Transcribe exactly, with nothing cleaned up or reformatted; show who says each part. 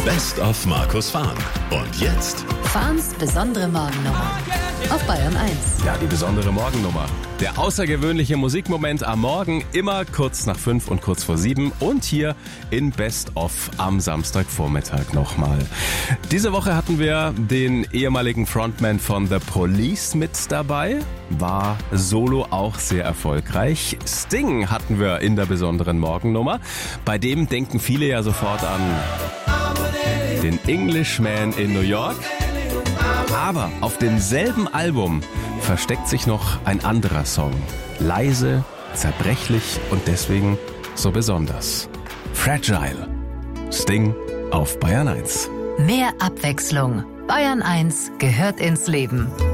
Speaker 1: Best of Markus Fahn. Und jetzt
Speaker 2: Fahns besondere Morgennummer auf Bayern eins.
Speaker 3: Ja, die besondere Morgennummer. Der außergewöhnliche Musikmoment am Morgen, immer kurz nach fünf und kurz vor sieben und hier in Best of am Samstagvormittag nochmal. Diese Woche hatten wir den ehemaligen Frontman von The Police mit dabei, war solo auch sehr erfolgreich. Sting hatten wir in der besonderen Morgennummer. Bei dem denken viele ja sofort an den Englishman in New York. Aber auf demselben Album versteckt sich noch ein anderer Song. Leise, zerbrechlich und deswegen so besonders. Fragile. Sting auf Bayern eins.
Speaker 2: Mehr Abwechslung. Bayern eins gehört ins Leben.